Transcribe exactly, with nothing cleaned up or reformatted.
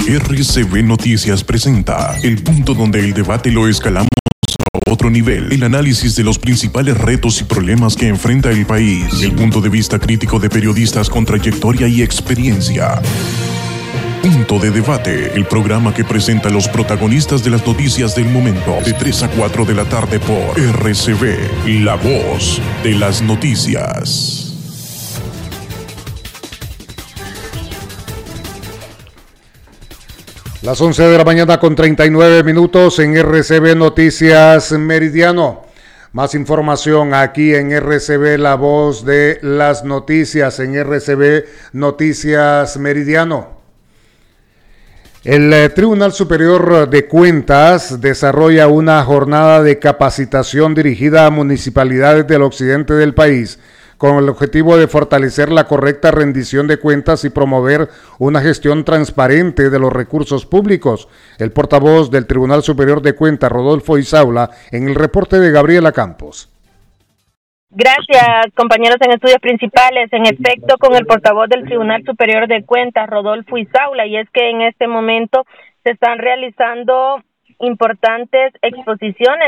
R C B Noticias presenta el punto donde el debate lo escalamos a otro nivel, el análisis de los principales retos y problemas que enfrenta el país, el punto de vista crítico de periodistas con trayectoria y experiencia. Punto de Debate, el programa que presenta a los protagonistas de las noticias del momento, de tres a cuatro de la tarde por R C B, la voz de las noticias. Las once de la mañana con treinta y nueve minutos en R C B Noticias Meridiano. Más información aquí en R C B, la voz de las noticias, en R C B Noticias Meridiano. El eh, Tribunal Superior de Cuentas desarrolla una jornada de capacitación dirigida a municipalidades del occidente del país, con el objetivo de fortalecer la correcta rendición de cuentas y promover una gestión transparente de los recursos públicos. El portavoz del Tribunal Superior de Cuentas, Rodolfo Isaula, en el reporte de Gabriela Campos. Gracias, compañeros en estudios principales. En efecto, con el portavoz del Tribunal Superior de Cuentas, Rodolfo Isaula, y es que en este momento se están realizando importantes exposiciones